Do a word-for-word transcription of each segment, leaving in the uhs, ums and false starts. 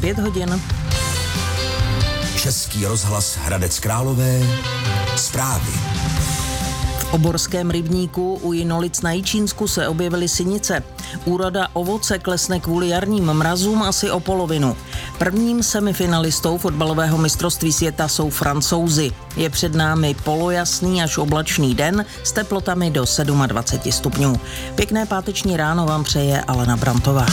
pět hodin. Český rozhlas Hradec Králové. Zprávy. V Oborském rybníku u Jinolic na Jičínsku se objevily sinice. Úroda ovoce klesne kvůli jarním mrazům asi o polovinu. Prvním semifinalistou fotbalového mistrovství světa jsou Francouzi. Je před námi polojasný až oblačný den s teplotami do dvacet sedm stupňů. Pěkné páteční ráno vám přeje Alena Brantová.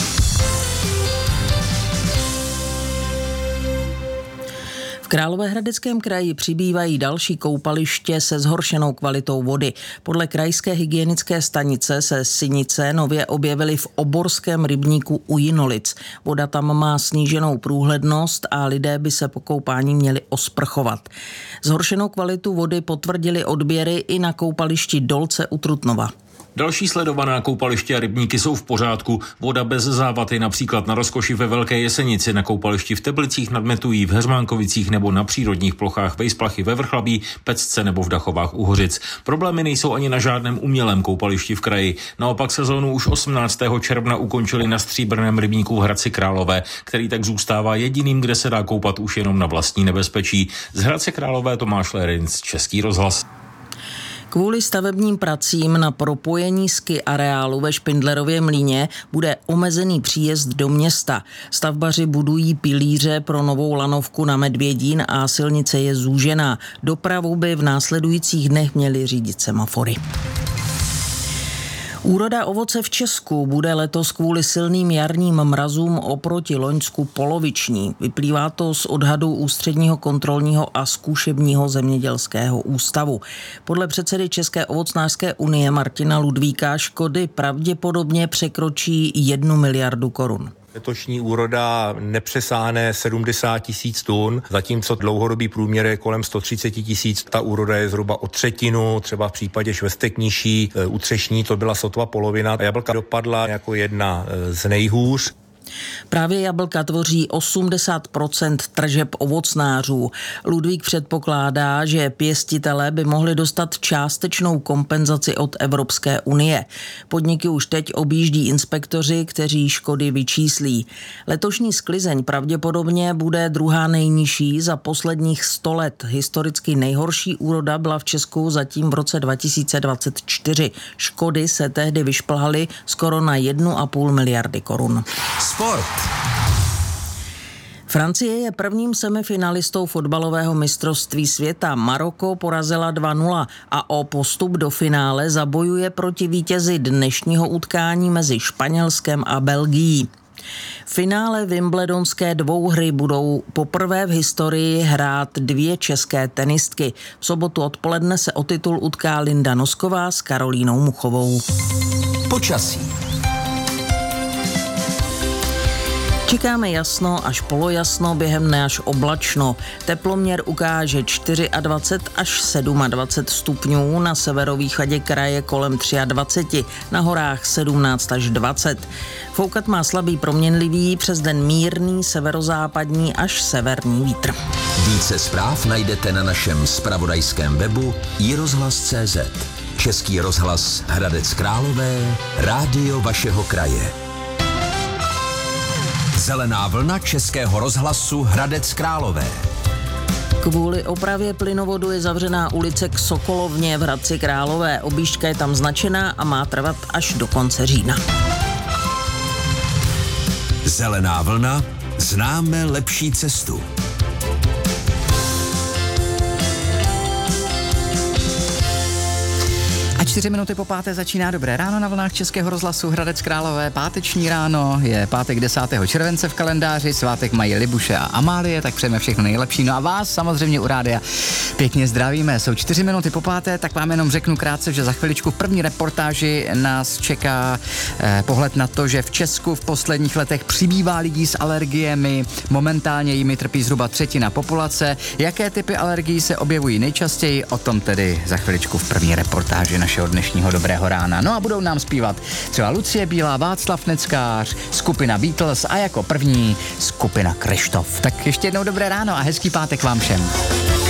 V Královéhradeckém kraji přibývají další koupaliště se zhoršenou kvalitou vody. Podle krajské hygienické stanice se sinice nově objevily v Oborském rybníku u Jinolic. Voda tam má sníženou průhlednost a lidé by se po koupání měli osprchovat. Zhoršenou kvalitu vody potvrdili odběry i na koupališti Dolce u Trutnova. Další sledovaná koupaliště a rybníky jsou v pořádku. Voda bez závaty například na Rozkoši ve Velké Jesenici, na koupališti v Teplicích nad Metují, v Heřmánkovicích nebo na přírodních plochách Vejsplachy ve Vrchlabí, Pecce nebo v Dachovách u Hořic. Problémy nejsou ani na žádném umělém koupališti v kraji. Naopak sezónu už osmnáctého června ukončili na Stříbrném rybníku v Hradci Králové, který tak zůstává jediným, kde se dá koupat už jenom na vlastní nebezpečí. Z Hradce Králové Tomáš Lerinc, Český rozhlas. Kvůli stavebním pracím na propojení ski areálu ve Špindlerově mlýně bude omezený příjezd do města. Stavbaři budují pilíře pro novou lanovku na Medvědín a silnice je zúžená. Dopravu by v následujících dnech měly řídit semafory. Úroda ovoce v Česku bude letos kvůli silným jarním mrazům oproti loňsku poloviční. Vyplývá to z odhadu Ústředního kontrolního a zkušebního zemědělského ústavu. Podle předsedy České ovocnářské unie Martina Ludvíka škody pravděpodobně překročí jednu miliardu korun. Letošní úroda nepřesáhne sedmdesát tisíc tun, zatímco dlouhodobý průměr je kolem sto třicet tisíc. Ta úroda je zhruba o třetinu, třeba v případě švestek nižší, u třešní to byla sotva polovina. Jablka dopadla jako jedna z nejhůř. Právě jablka tvoří osmdesát procent tržeb ovocnářů. Ludvík předpokládá, že pěstitelé by mohli dostat částečnou kompenzaci od Evropské unie. Podniky už teď objíždí inspektoři, kteří škody vyčíslí. Letošní sklizeň pravděpodobně bude druhá nejnižší za posledních sto let. Historicky nejhorší úroda byla v Česku zatím v roce dva tisíce dvacet čtyři. Škody se tehdy vyšplhaly skoro na jednu a půl miliardy korun. Sport. Francie je prvním semifinalistou fotbalového mistrovství světa. Maroko porazila dva nula a o postup do finále zabojuje proti vítězi dnešního utkání mezi Španělskem a Belgií. V finále wimbledonské dvouhry budou poprvé v historii hrát dvě české tenistky. V sobotu odpoledne se o titul utká Linda Nosková s Karolínou Muchovou. Počasí. Čekáme jasno až polojasno, během dne až oblačno. Teploměr ukáže dvacet čtyři až dvacet sedm stupňů, na severovýchodě kraje kolem dvacet tři, na horách sedmnáct až dvacet. Foukat má slabý proměnlivý, přes den mírný severozápadní až severní vítr. Více zpráv najdete na našem zpravodajském webu i rozhlas tečka cé zet. Český rozhlas Hradec Králové, rádio vašeho kraje. Zelená vlna Českého rozhlasu Hradec Králové. Kvůli opravě plynovodu je zavřená ulice k Sokolovně v Hradci Králové. Objížďka je tam značená a má trvat až do konce října. Zelená vlna, známe lepší cestu. A čtyři minuty po páté začíná Dobré ráno na vlnách Českého rozhlasu Hradec Králové. Páteční ráno, je pátek desátého července v kalendáři, svátek mají Libuše a Amálie, tak přejeme všechno nejlepší. No a vás samozřejmě u rádia pěkně zdravíme. Jsou čtyři minuty po páté, tak vám jenom řeknu krátce, že za chviličku v první reportáži nás čeká eh, pohled na to, že v Česku v posledních letech přibývá lidí s alergiemi, momentálně jimi trpí zhruba třetina populace. Jaké typy alergií se objevují nejčastěji, o tom tedy za chviličku v první reportáži našeho dnešního Dobrého rána. No a budou nám zpívat třeba Lucie Bílá, Václav Neckář, skupina Beatles a jako první skupina Kryštof. Tak ještě jednou dobré ráno a hezký pátek vám všem.